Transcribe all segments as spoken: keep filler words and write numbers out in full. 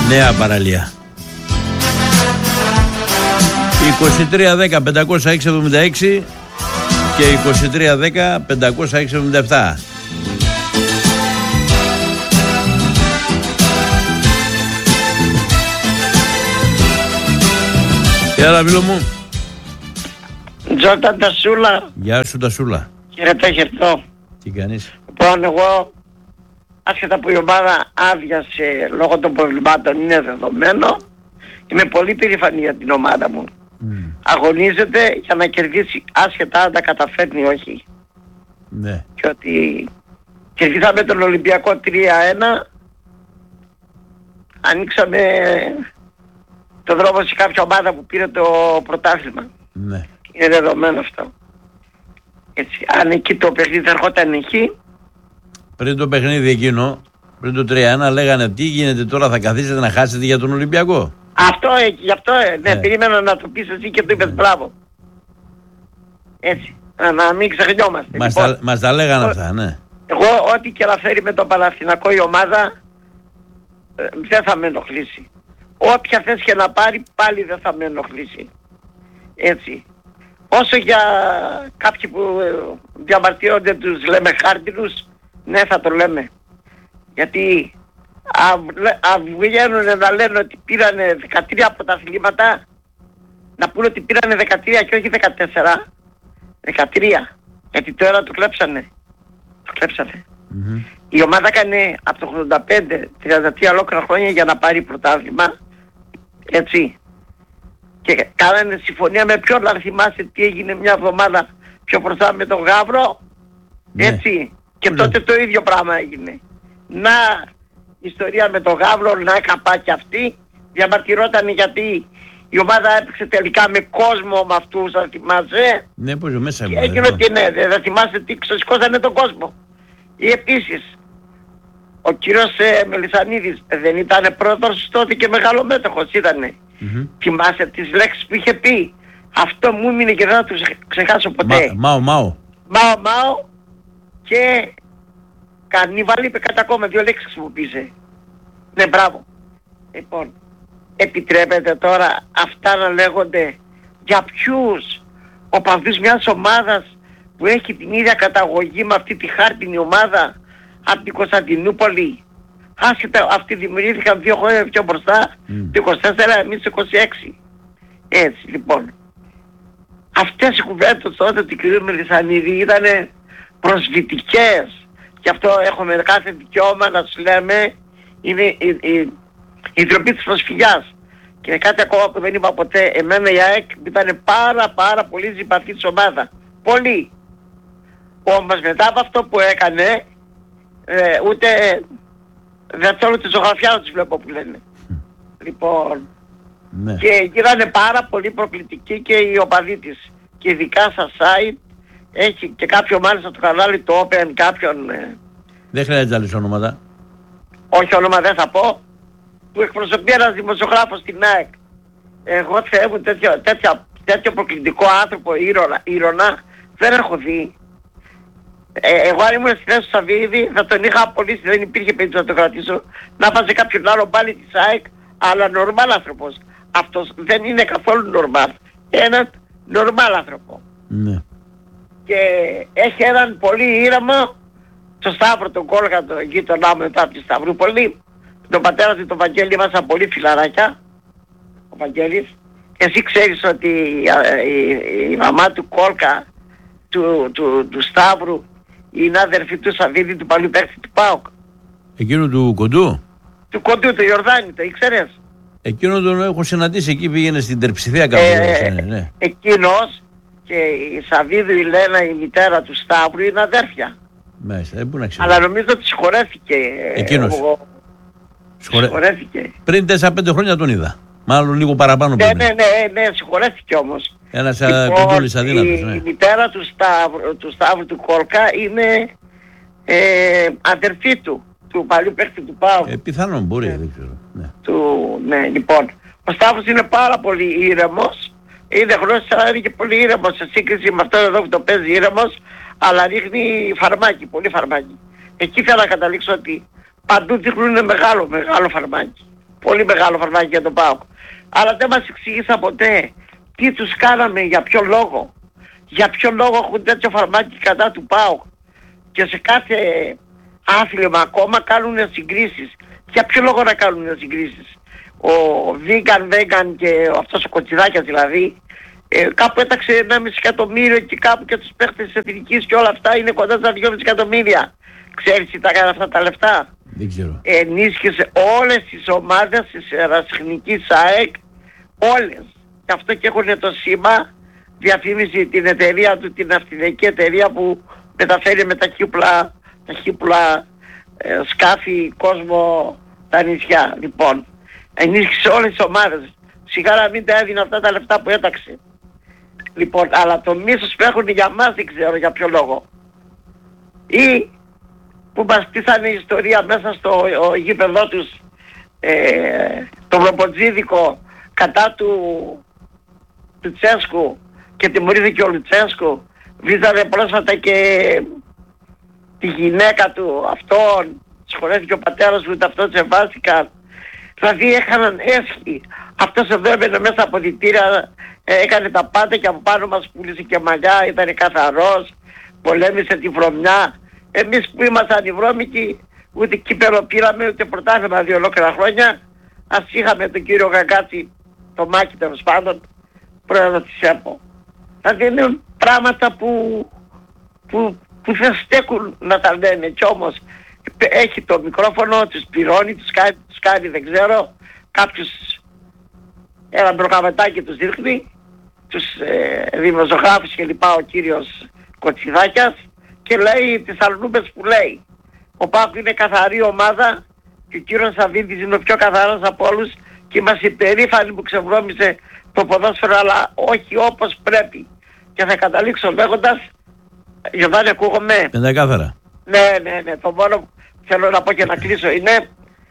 Νέα παραλία. είκοσι τρία δέκα πεντακόσια έξι εβδομήντα έξι και είκοσι τρία δέκα πεντακόσια έξι εβδομήντα επτά. Έλα, φίλο μου. Τζόταν Τασούλα. Γεια σου, Τασούλα. Χαιρετώ, χαιρετώ. Τι κάνεις? Λοιπόν, εγώ, άσχετα που η ομάδα άδειασε λόγω των προβλημάτων, είναι δεδομένο, είμαι πολύ περήφανη για την ομάδα μου. Mm. Αγωνίζεται για να κερδίσει, άσχετα αν τα καταφέρνει ή όχι. Ναι. Και ότι κερδίσαμε τον Ολυμπιακό τρία ένα, ανοίξαμε το δρόμο σε κάποια ομάδα που πήρε το πρωτάθλημα. Ναι. Είναι δεδομένο αυτό. Έτσι, αν εκεί το παιχνίδι θα ερχόταν εκεί. Πριν το παιχνίδι εκείνο, πριν το τρία ένα, λέγανε τι γίνεται τώρα, θα καθίσετε να χάσετε για τον Ολυμπιακό. Αυτό, γι' αυτό, ναι, ναι. περίμενα να το πεις εσύ και το είπες μπράβο. Έτσι, να, να μην ξεχνιόμαστε. Μας, λοιπόν, τα, μας τα λέγανε εγώ, αυτά, ναι. Εγώ ό,τι και να φέρει με τον Παναθηναϊκό η ομάδα, ε, δεν θα με ενοχλήσει. Όποια θες και να πάρει, πάλι δεν θα με ενοχλήσει. Έτσι. Όσο για κάποιοι που διαμαρτύρονται τους λέμε χάρτινους, ναι θα το λέμε. Γιατί αν βγαίνουν να λένε ότι πήρανε δεκατρία πρωταθλήματα, να πούνε ότι πήρανε δεκατρία και όχι δεκατέσσερα. δεκατρία. Γιατί τώρα το κλέψανε. Το κλέψανε. Mm-hmm. Η ομάδα έκανε από το ογδόντα πέντε τριάντα τρία ολόκληρα χρόνια για να πάρει πρωτάθλημα. Έτσι. Και κάνανε συμφωνία με ποιον, να θυμάσαι τι έγινε μια εβδομάδα πιο μπροστά με τον Γαύρο. Ναι. Έτσι. Και ναι. Τότε το ίδιο πράγμα έγινε. Να ιστορία με τον Γαύρο, να καπάκι αυτή. Διαμαρτυρόταν γιατί η ομάδα έπαιξε τελικά με κόσμο με αυτούς, θα θυμάσαι. Ναι, πώς μέσα και έγινε ότι ναι, δεν θυμάσαι τι ξεσηκώσανε τον κόσμο. Ή επίσης, ο κύριος ε, Μελισσανίδης δεν ήταν πρώτος τότε και μεγαλομέτωχος ήτανε. Mm-hmm. Θυμάσαι τις λέξεις που είχε πει. Αυτό μου έμεινε και δεν θα τους ξεχάσω ποτέ. Μάο, μάο. Μάο, μάο και καρνίβαλ είπε κατά ακόμα, δύο λέξεις χρησιμοποίησε. Ναι, μπράβο. Λοιπόν, επιτρέπεται τώρα αυτά να λέγονται για ποιους οπαδούς μιας ομάδας που έχει την ίδια καταγωγή με αυτή τη χάρτινη ομάδα από την Κωνσταντινούπολη. Άσχετα, αυτοί δημιουργήθηκαν δύο χρόνια πιο μπροστά, mm. το είκοσι τέσσερα, εμείς το είκοσι έξι. Έτσι, λοιπόν. Αυτές οι κουβέντες τότε του κ. Μελισσανίδη ήταν προσβητικές. Γι' αυτό έχουμε κάθε δικαίωμα να τους λέμε, είναι η, η, η ντροπή της προσφυγιάς. Και κάτι ακόμα που δεν είπα ποτέ, εμένα η ΑΕΚ ήταν πάρα πάρα πολύ συμπαθή της ομάδα. Πολύ. Όμως μετά από αυτό που έκανε, ε, ούτε... δεν θέλω τη ζωγραφιά να τους βλέπω που λένε. Mm. Λοιπόν, ναι. Και γίνανε πάρα πολύ προκλητικοί και οι οπαδοί της. Και ειδικά στα site, έχει και κάποιο μάλιστα το κανάλι το Open κάποιον... Ε, δεν χρειάζεται άλλες ονόματα. Όχι όνομα δεν θα πω, που εκπροσωπεί ένας δημοσιογράφος στην ΑΕΚ. Εγώ Θεέ μου τέτοιο, τέτοιο, τέτοιο προκλητικό άνθρωπο ήρωνα, ήρωνα δεν έχω δει. Ε, εγώ αν ήμουν στη θέση του Σαββίδη θα τον είχα απολύσει, δεν υπήρχε περίπτωση να το κρατήσω. Να βάζει κάποιον άλλο πάλι της ΑΕΚ, αλλά νορμάλ άνθρωπος. Αυτός δεν είναι καθόλου νορμάλ. Έναν νορμάλ άνθρωπο. Ναι. Και έχει έναν πολύ ήρεμο, στο Σταύρο τον Κόλγα, τον γείτονά μου μετά από τη Σταυρούπολη. Τον πατέρα του τον Βαγγέλη ήμασταν πολύ φιλαράκια. Ο Βαγγέλης. Εσύ ξέρεις ότι η, η, η μαμά του Κόλκα, του, του, του Σταύρου, είναι αδερφή του Σαββίδη, του παλιού παίκτη του ΠΑΟΚ. Εκείνο του κοντού. Του κοντού, το Ιορδάνη, το ήξερες? Εκείνο τον έχω συναντήσει, εκεί πήγαινε στην Τερψηθία κάπου. Ε, ναι, ναι. Εκείνος και η Σαββίδη, η Λένα, η μητέρα του Σταύρου είναι αδέρφια. Μάλιστα, δεν μπορεί να ξέρω. Αλλά νομίζω ότι συγχωρέθηκε. Εκείνος. Εγώ... Συγχωρέ... Συγχωρέθηκε. Πριν τέσσερα πέντε χρόνια τον είδα. Μάλλον λίγο παραπάνω ναι, πριν. Ναι, ναι, ναι, συγχωρέθηκε όμως. Ένας κουντούλης αδύνατος, ναι. Η μητέρα του Σταύρου, του Σταύρου του Κόλκα είναι ε, αδερφή του, του παλιού παίκτη του ΠΑΟΚ. Ε, πιθανόν μπορεί, ναι. Δεν ξέρω. Ναι. Του, ναι, λοιπόν. Ο Σταύρος είναι πάρα πολύ ήρεμος. Είναι γνώστης, αλλά είναι και πολύ ήρεμος σε σύγκριση με αυτό εδώ που το παίζει ήρεμος, αλλά ρίχνει φαρμάκι, πολύ φαρμάκι. Εκεί θέλω να καταλήξω ότι παντού δείχνουν μεγάλο, μεγάλο φαρμάκι. πολύ μεγάλο φαρμάκι για τον ΠΑΟΚ. Αλλά δεν μας εξήγησαν ποτέ τι τους κάναμε, για ποιο λόγο. Για ποιο λόγο έχουν τέτοιο φαρμάκι κατά του ΠΑΟΚ. Και σε κάθε άθλημα ακόμα κάνουν συγκρίσεις. Για ποιο λόγο να κάνουν συγκρίσεις. Ο Βίγκαν, Βέγκαν και αυτός ο Κοτσιδάκιας δηλαδή, ε, κάπου έταξε ενάμιση εκατομμύριο και κάπου και τους παίχτες της εθνικής και όλα αυτά είναι κοντά στα δυόμισι εκατομμύρια. Ξέρεις τι τα έκανε αυτά τα λεφτά? Δεν ξέρω. Ενίσχυσε όλες τις ομάδες της ερασιτεχνικής ΑΕΚ, όλες. Και αυτό και έχουν το σήμα, διαφήμιση την εταιρεία του, την αυτινική εταιρεία που μεταφέρει με τα χύπλα, τα χύπλα ε, σκάφη, κόσμο, τα νησιά. Λοιπόν, ενίσχυσε όλες τις ομάδες. Σιγά να μην τα έδινε αυτά τα λεφτά που έταξε. Λοιπόν, αλλά το μίσος που έχουν για μας δεν ξέρω για ποιο λόγο. Ή που μας πείσανε η ιστορία μέσα στο ο, γήπεδό τους, ε, το Βλοποτζίδικο κατά του Λουτσέσκου και τιμωρήθηκε ο Λουτσέσκου. Βίζανε πρόσφατα και τη γυναίκα του αυτόν, σχολέθηκε ο πατέρας του, αυτό τσεβάστηκαν. Δηλαδή έκαναν έσχη. Αυτός εδώ έμενε μέσα από δυτήρα, ε, έκανε τα πάντα και από πάνω μας πούλησε και μαλλιά, ήταν καθαρός, πολέμησε τη βρωμιά. Εμείς που ήμασταν οι βρώμικοι, ούτε κύπελο πήραμε, ούτε πρωτάθλημα δύο ολόκληρα χρόνια. Ας είχαμε τον κύριο Γαγκάτσι, το Μάκη τέλος πάντων, πρόεδρο της ΕΠΟ. Δηλαδή είναι πράγματα που, που, που δεν στέκουν να τα λένε. Κι όμως έχει το μικρόφωνο, τους πληρώνει, τους κάνει, τους κάνει δεν ξέρω, κάποιους ένα προκαμετάκι τους δείχνει, τους ε, δημοσιογράφους και λοιπά, ο κύριος Κοτσιδάκιας, και λέει τις αλνούπες που λέει. Ο ΠΑΟΚ είναι καθαρή ομάδα και ο κύριος Σαββίδης είναι ο πιο καθαρός από όλους και είμαστε υπερήφανοι που ξεβρώμισε το ποδόσφαιρο, αλλά όχι όπως πρέπει. Και θα καταλήξω λέγοντας, Γιωβάνη, ακούγομαι? Πεντακάθαρα. Ναι, ναι, ναι. Το μόνο που θέλω να πω και να κλείσω είναι,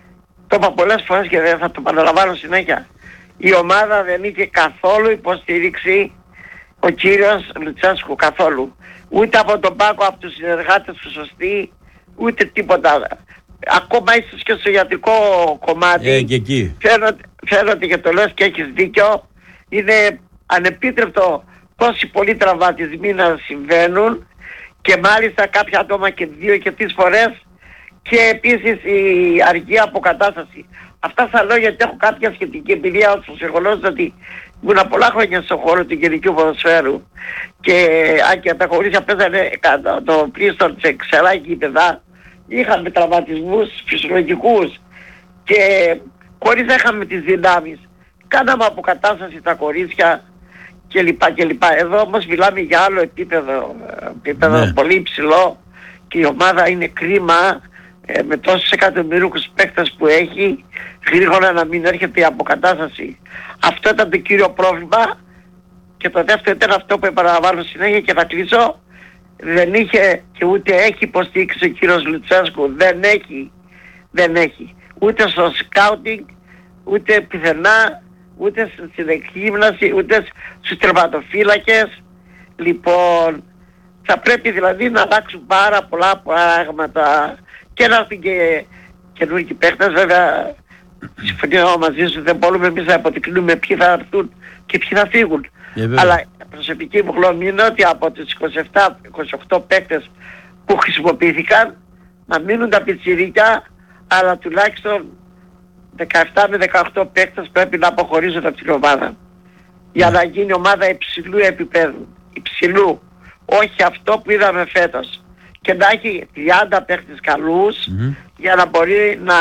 το είπα πολλές φορές και δεν θα το παραλαμβάνω συνέχεια, η ομάδα δεν είχε καθόλου υποστήριξη ο κύριος Λουτσέσκου, καθόλου. Ούτε από τον ΠΑΟΚ, από τους συνεργάτες του σωστοί, ούτε τίποτα. Ακόμα ίσως και στο ιατρικό κομμάτι, ε, και εκεί. Φαίνονται, φαίνονται και το λες και έχεις δίκιο, είναι ανεπίτρεπτο τόσοι πολλοί τραυματισμοί να συμβαίνουν και μάλιστα κάποια άτομα και δύο και τρεις φορές, και επίσης η αργή αποκατάσταση. Αυτά θα λέω γιατί έχω κάποια σχετική εμπειρία ως ψυχολόγος, ότι ήμουν πολλά χρόνια στον χώρο του γενικού ποδοσφαίρου και αν και τα κορίτσια παίζανε κατά το πλήστον σε ξερά γήπεδα, είχαμε τραυματισμούς φυσιολογικούς και χωρίς να είχαμε τις δυνάμεις. Κάναμε αποκατάσταση τα κορίτσια και λοιπά και λοιπά. Εδώ όμως μιλάμε για άλλο επίπεδο, επίπεδο ναι. πολύ υψηλό, και η ομάδα είναι κρίμα ε, με τόσους εκατομμυρίους παίκτες που έχει, γρήγορα να μην έρχεται η αποκατάσταση. Αυτό ήταν το κύριο πρόβλημα, και το δεύτερο ήταν αυτό που επαναλαμβάνω συνέχεια και θα κλείσω. Δεν είχε και ούτε έχει υποστήριξει ο κύριος Λουτσέσκου, δεν έχει, δεν έχει. Ούτε στο σκάουτινγκ, ούτε πουθενά, ούτε στην εκγύμναση, ούτε στους τερματοφύλακες. Λοιπόν, θα πρέπει δηλαδή να αλλάξουν πάρα πολλά πράγματα και να έρθουν και καινούργιοι παίχτες. Βέβαια, συμφωνώ μαζί σου, δεν μπορούμε εμείς να αποδεικνύουμε ποιοι θα έρθουν και ποιοι θα φύγουν. Yeah, αλλά προσωπική μου γνώμη είναι ότι από τους είκοσι επτά είκοσι οκτώ παίκτες που χρησιμοποιήθηκαν να μείνουν τα πιτσιρίκια, αλλά τουλάχιστον δεκαεπτά με δεκαοκτώ παίκτες πρέπει να αποχωρήσουν από την ομάδα. Mm. Για να γίνει ομάδα υψηλού επίπεδου. Υψηλού. Όχι αυτό που είδαμε φέτος. Και να έχει τριάντα παίκτες καλούς mm-hmm. για να μπορεί να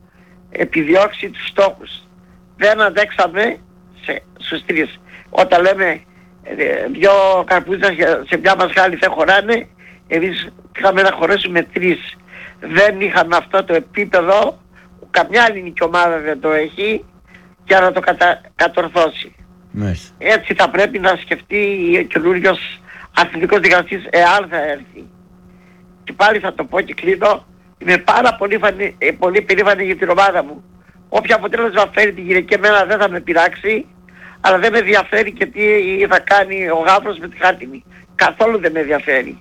επιδιώξει τους στόχους. Δεν αντέξαμε σε, στους τρεις. Όταν λέμε ε, δυο καρπούζια σε μια μασχάλη δεν χωράνε, εμείς είχαμε να χωρέσουμε τρεις. Δεν είχαμε αυτό το επίπεδο, καμιά ελληνική ομάδα δεν το έχει, για να το κατα... κατορθώσει. Μες. Έτσι θα πρέπει να σκεφτεί ο καινούριος αθλητικός δικαστής, εάν θα έρθει. Και πάλι θα το πω και κλείνω, είμαι πάρα πολύ, φανή, πολύ περήφανη για την ομάδα μου. Όποιο αποτέλεσμα φέρει την Κυριακή, εμένα δεν θα με πειράξει, αλλά δεν με ενδιαφέρει και τι θα κάνει ο Γάβρος με τη Χάρτινη. Καθόλου δεν με ενδιαφέρει.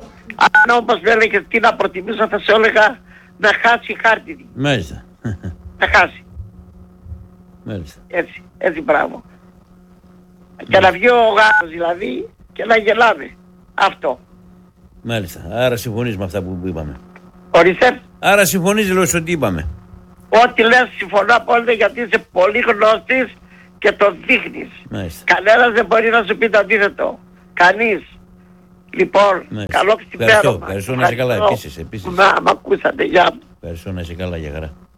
Αν όμως με έλεγε τι να προτιμήσω, θα σε έλεγα να χάσει η Χάρτινη. Μάλιστα. Να χάσει. Μάλιστα. Έτσι, έτσι μπράβο. Και να βγει ο γάμος δηλαδή και να γελάμε. Αυτό. Μάλιστα. Άρα συμφωνείς με αυτά που είπαμε. Ορίστε. Άρα συμφωνείς, λέω, σε ό,τι είπαμε. Ό,τι λες συμφωνώ απόλυτα γιατί είσαι πολύ γνώστης και το δείχνεις. Μάλιστα. Κανένας δεν μπορεί να σου πει το αντίθετο. Κανείς. Λοιπόν, Μάλιστα. καλό Ευχαριστώ. ξυπέρωμα. Ευχαριστώ, να είσαι καλά. Επίσης, επίσης. Να μ' ακούσατε. Γεια. Ευχαριστώ, να είσαι καλά, για χαρά.